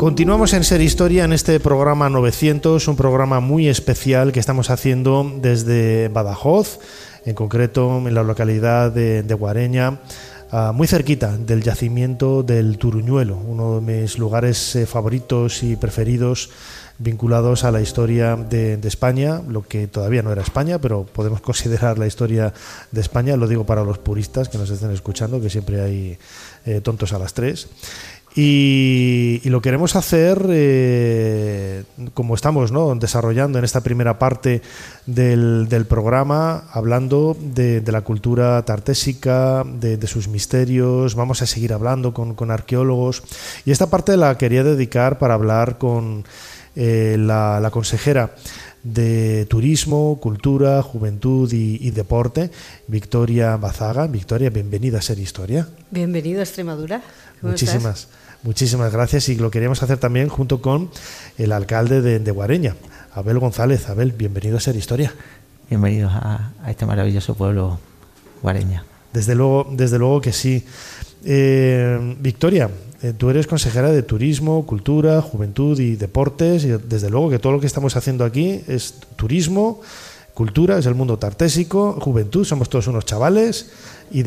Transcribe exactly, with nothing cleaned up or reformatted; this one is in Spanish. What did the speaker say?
Continuamos en Ser Historia en este programa novecientos, un programa muy especial que estamos haciendo desde Badajoz, en concreto en la localidad de, de Guareña, uh, muy cerquita del yacimiento del Turuñuelo, uno de mis lugares eh, favoritos y preferidos vinculados a la historia de, de España, lo que todavía no era España, pero podemos considerar la historia de España, lo digo para los puristas que nos estén escuchando, que siempre hay eh, tontos a las tres. Y, y lo queremos hacer eh, como estamos, ¿no?, desarrollando en esta primera parte del, del programa, hablando de, de la cultura tartésica, de, de sus misterios. Vamos a seguir hablando con, con arqueólogos, y esta parte la quería dedicar para hablar con eh, la, la consejera de Turismo, Cultura, Juventud y, y Deporte, Victoria Bazaga. Victoria, bienvenida a Ser Historia. Bienvenido a Extremadura. Muchísimas, muchísimas gracias, y lo queríamos hacer también junto con el alcalde de, de Guareña, Abel González. Abel, bienvenido a Ser Historia. Bienvenidos a, a este maravilloso pueblo guareña. Desde luego, desde luego que sí. Eh, Victoria, eh, tú eres consejera de Turismo, Cultura, Juventud y Deportes, y desde luego que todo lo que estamos haciendo aquí es turismo, cultura, es el mundo tartésico, juventud, somos todos unos chavales, y